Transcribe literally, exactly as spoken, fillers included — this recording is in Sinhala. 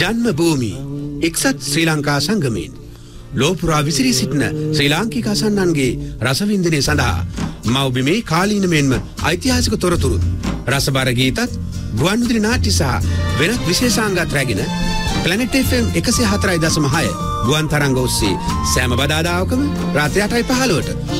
ජන්ම භූමි එක්සත් ශ්‍රී ලංකා සංගමයෙන් ලෝපුරා විසිරී සිටින ශ්‍රී ලාංකික අසන්නන්ගේ රසවින්දනය සඳහා මව්බිමේ කාලීන මෙන්ම ඓතිහාසික තොරතුරු රසබර ගීතත් ගුවන්විදුලි නාට්‍ය සහ වෙනත් විශේෂාංගත් රැගෙන ප්ලැනට් එෆ් එම් එකසිය හතරයි දශම හය ගුවන් තරංග ඔස්සේ සෑම බදාදාවකම රාත්‍රී අටයි පහළොවට